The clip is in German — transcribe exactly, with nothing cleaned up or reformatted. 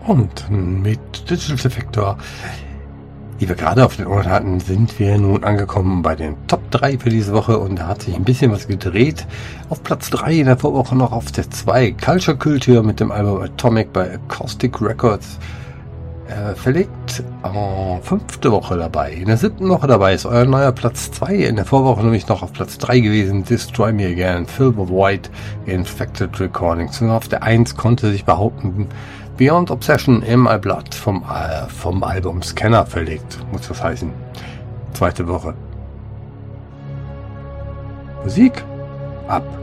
Und mit Digital Defector, die wir gerade auf den Ohren hatten, sind wir nun angekommen bei den Top drei für diese Woche und da hat sich ein bisschen was gedreht. Auf Platz drei in der Vorwoche noch auf der zwei Culture Culture mit dem Album Atomic bei Acoustic Records äh, verlegt. Oh, fünfte Woche dabei. In der siebten Woche dabei ist euer neuer Platz zwei. In der Vorwoche nämlich noch auf Platz drei gewesen. Destroy Me Again, Film of White, Infected Recordings. Und auf der eins konnte sich behaupten, Beyond Obsession in My Blood vom, äh, vom Album Scanner verlegt, muss das heißen. Zweite Woche. Musik ab.